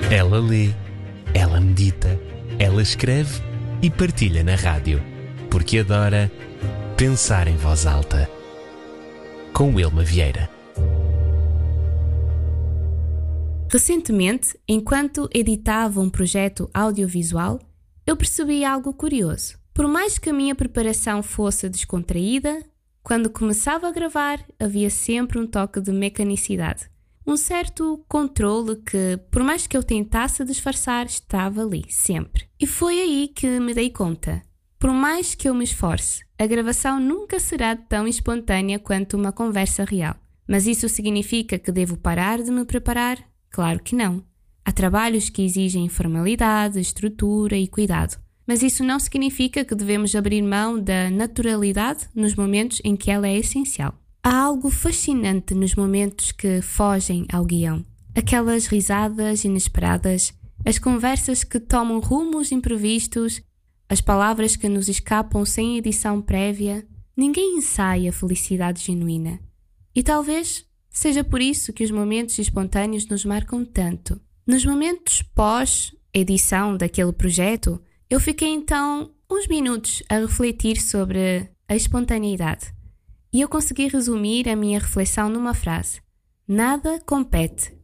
Ela lê, ela medita, ela escreve e partilha na rádio, porque adora pensar em voz alta. Com Wilma Vieira. Recentemente, enquanto editava um projeto audiovisual, eu percebi algo curioso. Por mais que a minha preparação fosse descontraída, quando começava a gravar havia sempre um toque de mecanicidade. Um certo controle que, por mais que eu tentasse disfarçar, estava ali, sempre. E foi aí que me dei conta. Por mais que eu me esforce, a gravação nunca será tão espontânea quanto uma conversa real. Mas isso significa que devo parar de me preparar? Claro que não. Há trabalhos que exigem formalidade, estrutura e cuidado. Mas isso não significa que devemos abrir mão da naturalidade nos momentos em que ela é essencial. Há algo fascinante nos momentos que fogem ao guião. Aquelas risadas inesperadas, as conversas que tomam rumos imprevistos, as palavras que nos escapam sem edição prévia. Ninguém ensaia a felicidade genuína. E talvez seja por isso que os momentos espontâneos nos marcam tanto. Nos momentos pós-edição daquele projeto, eu fiquei então uns minutos a refletir sobre a espontaneidade. E eu consegui resumir a minha reflexão numa frase: nada compete